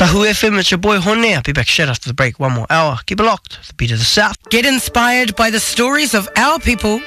Kahu FM, it's your boy Hone. I'll be back straight after the break. One more hour. Keep it locked. The beat of the South. Get inspired by the stories of our people